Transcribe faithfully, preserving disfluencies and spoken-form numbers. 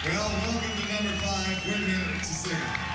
Well, welcome to number five. We're here to sing.